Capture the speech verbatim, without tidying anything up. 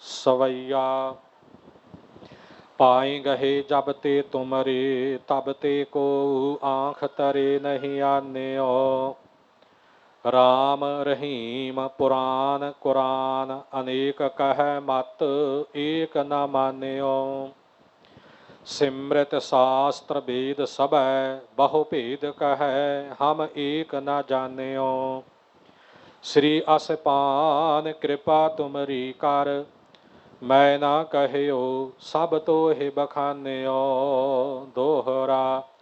सवैया। पाई गहे जब ते तुमरे तब ते को आँख तरे नहीं आन्यो। राम रहीम पुराण कुरान अनेक कह मत एक न मान्यो। सिमृत शास्त्र वेद सब बहु भेद कह हम एक न जान्यो। श्री असपान कृपा तुमरी कर मैं ना कहियो सब तो ही बखान्यो। दोहरा